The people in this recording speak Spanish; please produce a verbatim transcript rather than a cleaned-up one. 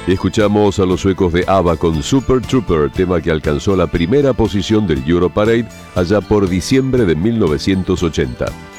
Escuchamos a los suecos de ABBA con Super Trooper, tema que alcanzó la primera posición del Europarade allá por diciembre de mil novecientos ochenta.